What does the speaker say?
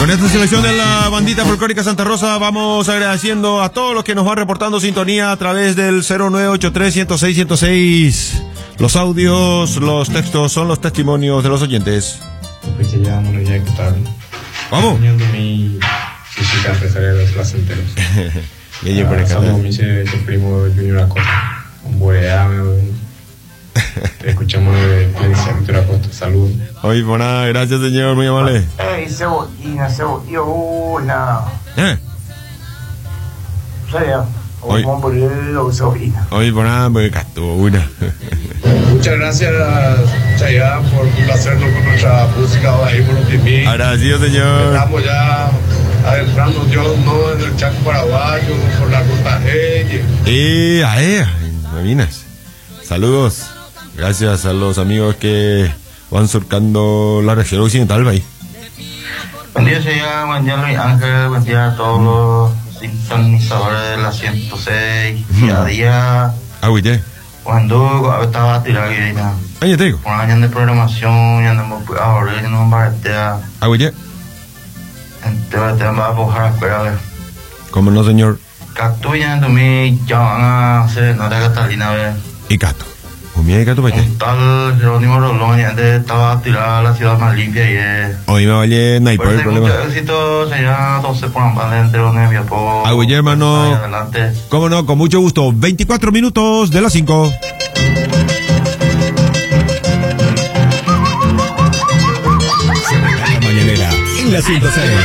Con esta selección de la bandita folclórica Santa Rosa vamos agradeciendo a todos los que nos van reportando sintonía a través del 0983-106-106. Los audios, los textos son los testimonios de los oyentes. Vamos. Mi física empresarial de los placenteros. Somos mi primo Junior Acosta. Un escuchamos de Víctor Acosta. Salud. Oye, buena, gracias señor, muy amable. Cebollina. Oye, buena, pues estuvo una. Muchas gracias, Chayán, por complacernos con nuestra música ahí por los timí. Agradecido, señor. Estamos ya adentrando yo no en el Chaco paraguayo, por la ruta G. Marinas. Saludos. Gracias a los amigos que van surcando la región occidental, ¿va? Buen día, Chayán. Buen día, Luis Ángel. Buen día a todos los sintonizadores de la 106. Día a día. Agüite. Cuando estaba tirado y nada. Oye, te digo. Por años de programación, ya no me ahora, ya no me baratea. Agüite. Entonces te va a bajar a esperar. ¿Cómo no, señor? Cactus ya en 2000 ya van a hacer nota Catalina, ¿ver? Y Cato. ¿Comía y Cato para qué? Un tal Jerónimo Rolón, ya antes estaba tirada la ciudad más limpia y es. Hoy me vale sniper el problema. Mucho éxito, sería 12 por ambas entre los nervios. Agüite, hermano. Adelante. ¿Cómo no? Con mucho gusto. 24 minutos de las 5. Mañanera en la 106.